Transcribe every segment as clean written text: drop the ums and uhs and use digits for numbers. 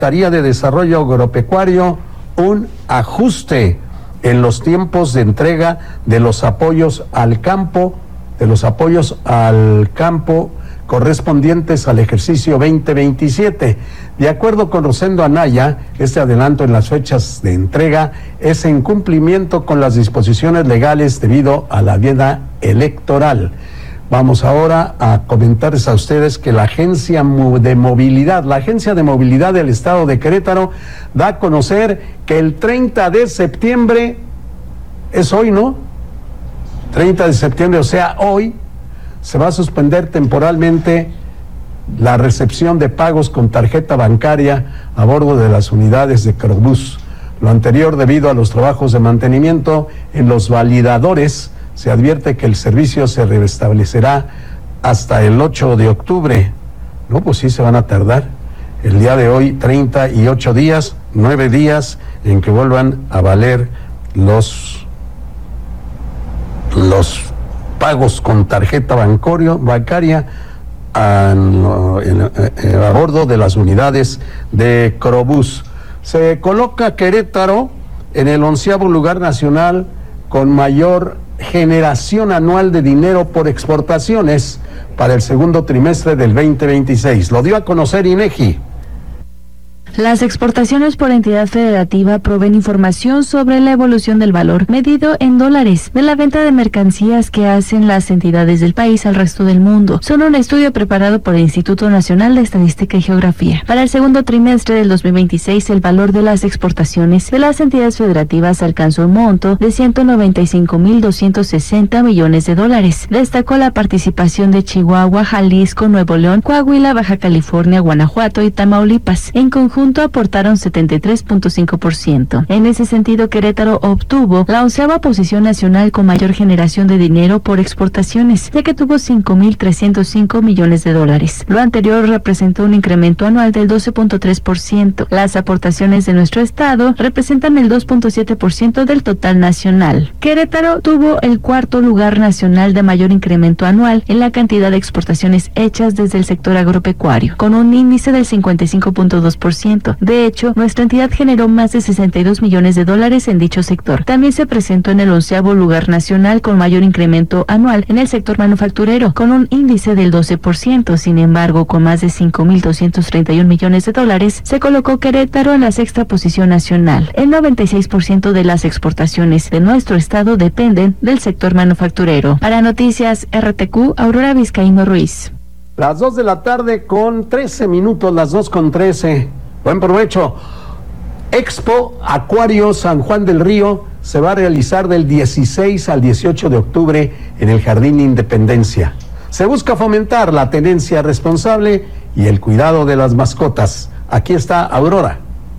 Secretaría de Desarrollo Agropecuario un ajuste en los tiempos de entrega de los apoyos al campo, correspondientes al ejercicio 2027. De acuerdo con Rosendo Anaya, este adelanto en las fechas de entrega es en cumplimiento con las disposiciones legales debido a la veda electoral. Vamos ahora a comentarles a ustedes que la Agencia de Movilidad del Estado de Querétaro da a conocer que el 30 de septiembre, es hoy, ¿no? 30 de septiembre, o sea, hoy, se va a suspender temporalmente la recepción de pagos con tarjeta bancaria a bordo de las unidades de Crobús. Lo anterior debido a los trabajos de mantenimiento en los validadores. Se advierte que el servicio se restablecerá hasta el 8 de octubre. No, pues sí se van a tardar. El día de hoy, 38 días, 9 días en que vuelvan a valer los pagos con tarjeta bancaria a bordo de las unidades de Crobús. Se coloca Querétaro en el 11º lugar nacional con mayor generación anual de dinero por exportaciones para el segundo trimestre del 2026. Lo dio a conocer INEGI. Las exportaciones por entidad federativa proveen información sobre la evolución del valor medido en dólares de la venta de mercancías que hacen las entidades del país al resto del mundo. Son un estudio preparado por el Instituto Nacional de Estadística y Geografía. Para el segundo trimestre del 2026, el valor de las exportaciones de las entidades federativas alcanzó un monto de 195.260 millones de dólares. Destacó la participación de Chihuahua, Jalisco, Nuevo León, Coahuila, Baja California, Guanajuato y Tamaulipas. En conjunto aportaron 73.5%. En ese sentido, Querétaro obtuvo la 11ª posición nacional con mayor generación de dinero por exportaciones, ya que tuvo 5.305 millones de dólares. Lo anterior representó un incremento anual del 12.3%. Las aportaciones de nuestro estado representan el 2.7% del total nacional. Querétaro tuvo el 4º lugar nacional de mayor incremento anual en la cantidad de exportaciones hechas desde el sector agropecuario, con un índice del 55.2%. De hecho, nuestra entidad generó más de 62 millones de dólares en dicho sector. También se presentó en el 11º lugar nacional con mayor incremento anual en el sector manufacturero, con un índice del 12%. Sin embargo, con más de 5.231 millones de dólares, se colocó Querétaro en la 6ª posición nacional. El 96% de las exportaciones de nuestro estado dependen del sector manufacturero. Para Noticias RTQ, Aurora Vizcaíno Ruiz. Las 2 de la tarde con 13 minutos, las 2:13. Buen provecho. Expo Acuario San Juan del Río se va a realizar del 16 al 18 de octubre en el Jardín Independencia. Se busca fomentar la tenencia responsable y el cuidado de las mascotas. Aquí está Aurora.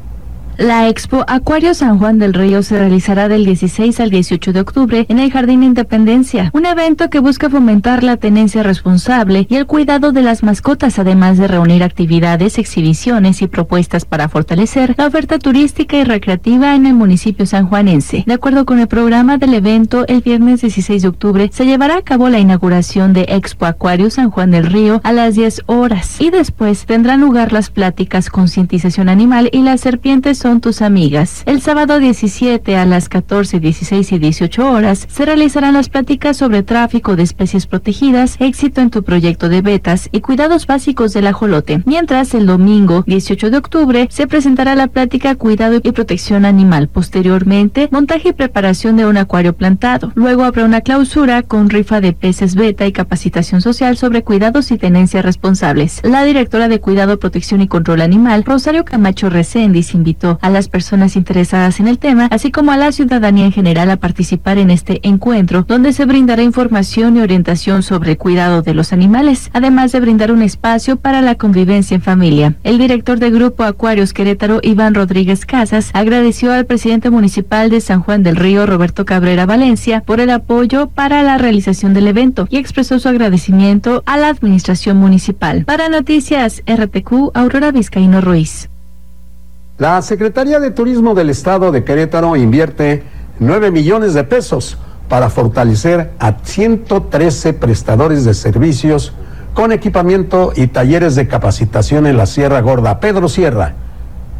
La Expo Acuario San Juan del Río se realizará del 16 al 18 de octubre en el Jardín Independencia, un evento que busca fomentar la tenencia responsable y el cuidado de las mascotas, además de reunir actividades, exhibiciones y propuestas para fortalecer la oferta turística y recreativa en el municipio sanjuanense. De acuerdo con el programa del evento, el viernes 16 de octubre se llevará a cabo la inauguración de Expo Acuario San Juan del Río a las 10 horas y después tendrán lugar las pláticas Concientización Animal y Las serpientes son tus amigas. El sábado 17 a las 14, 16 y 18 horas se realizarán las pláticas sobre tráfico de especies protegidas, éxito en tu proyecto de vetas y cuidados básicos del ajolote. Mientras el domingo 18 de octubre se presentará la plática Cuidado y Protección Animal. Posteriormente, montaje y preparación de un acuario plantado. Luego habrá una clausura con rifa de peces beta y capacitación social sobre cuidados y tenencia responsables. La directora de Cuidado, Protección y Control Animal, Rosario Camacho Reséndiz, invitó a las personas interesadas en el tema, así como a la ciudadanía en general, a participar en este encuentro, donde se brindará información y orientación sobre el cuidado de los animales, además de brindar un espacio para la convivencia en familia. El director de Grupo Acuarios Querétaro, Iván Rodríguez Casas, agradeció al presidente municipal de San Juan del Río, Roberto Cabrera Valencia, por el apoyo para la realización del evento y expresó su agradecimiento a la administración municipal. Para Noticias RTQ, Aurora Vizcaíno Ruiz. La Secretaría de Turismo del Estado de Querétaro invierte 9 millones de pesos para fortalecer a 113 prestadores de servicios con equipamiento y talleres de capacitación en la Sierra Gorda. Pedro Sierra.